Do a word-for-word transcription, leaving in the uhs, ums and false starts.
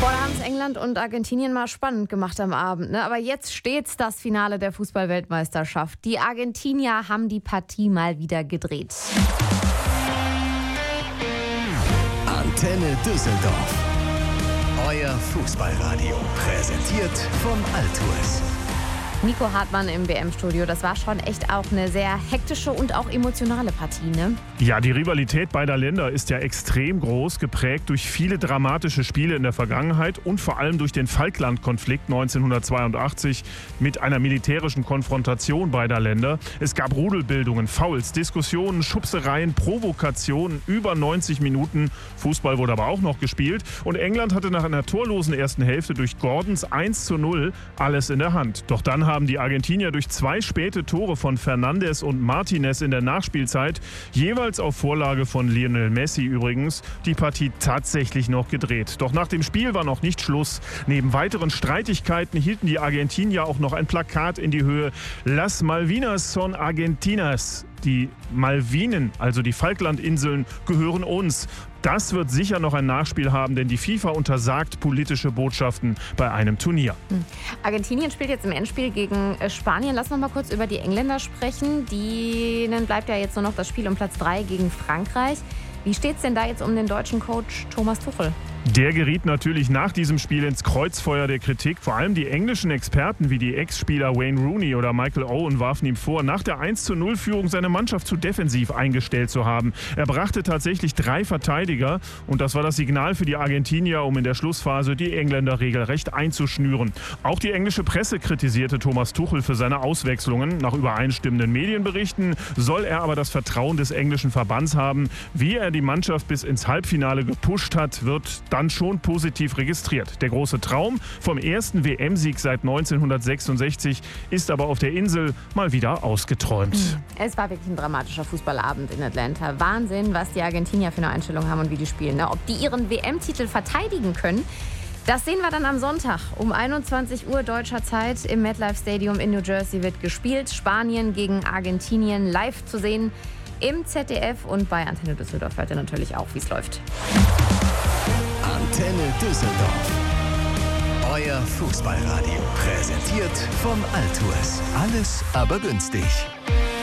Boah, da haben es England und Argentinien mal spannend gemacht am Abend. Ne? Aber jetzt steht's das Finale der Fußball-Weltmeisterschaft. Die Argentinier haben die Partie mal wieder gedreht. Antenne Düsseldorf. Euer Fußballradio. Präsentiert vom Altours. Nico Hartmann im W M-Studio. Das war schon echt auch eine sehr hektische und auch emotionale Partie, ne? Ja, die Rivalität beider Länder ist ja extrem groß, geprägt durch viele dramatische Spiele in der Vergangenheit und vor allem durch den Falkland-Konflikt neunzehnhundertzweiundachtzig mit einer militärischen Konfrontation beider Länder. Es gab Rudelbildungen, Fouls, Diskussionen, Schubsereien, Provokationen, über neunzig Minuten. Fußball wurde aber auch noch gespielt. Und England hatte nach einer torlosen ersten Hälfte durch Gordons eins zu null alles in der Hand. Doch dann haben die Argentinier durch zwei späte Tore von Fernandes und Martinez in der Nachspielzeit, jeweils auf Vorlage von Lionel Messi übrigens, die Partie tatsächlich noch gedreht. Doch nach dem Spiel war noch nicht Schluss. Neben weiteren Streitigkeiten hielten die Argentinier auch noch ein Plakat in die Höhe: Las Malvinas son Argentinas. Die Malvinen, also die Falklandinseln, gehören uns. Das wird sicher noch ein Nachspiel haben, denn die FIFA untersagt politische Botschaften bei einem Turnier. Hm. Argentinien spielt jetzt im Endspiel gegen Spanien. Lass noch mal kurz über die Engländer sprechen. Denen bleibt ja jetzt nur noch das Spiel um Platz drei gegen Frankreich. Wie steht es denn da jetzt um den deutschen Coach Thomas Tuchel? Der geriet natürlich nach diesem Spiel ins Kreuzfeuer der Kritik. Vor allem die englischen Experten wie die Ex-Spieler Wayne Rooney oder Michael Owen warfen ihm vor, nach der eins zu null Führung seine Mannschaft zu defensiv eingestellt zu haben. Er brachte tatsächlich drei Verteidiger und das war das Signal für die Argentinier, um in der Schlussphase die Engländer regelrecht einzuschnüren. Auch die englische Presse kritisierte Thomas Tuchel für seine Auswechslungen. Nach übereinstimmenden Medienberichten soll er aber das Vertrauen des englischen Verbands haben. Wie er die Mannschaft bis ins Halbfinale gepusht hat, wird dann schon positiv registriert. Der große Traum vom ersten W M-Sieg seit neunzehnhundertsechsundsechzig ist aber auf der Insel mal wieder ausgeträumt. Es war wirklich ein dramatischer Fußballabend in Atlanta. Wahnsinn, was die Argentinier für eine Einstellung haben und wie die spielen. Ne? Ob die ihren W M-Titel verteidigen können, das sehen wir dann am Sonntag. Um einundzwanzig Uhr deutscher Zeit im MetLife Stadium in New Jersey wird gespielt. Spanien gegen Argentinien live zu sehen im Z D F und bei Antenne Düsseldorf hört ihr natürlich auch, wie es läuft. Antenne Düsseldorf. Euer Fußballradio. Präsentiert vom Altours. Alles aber günstig.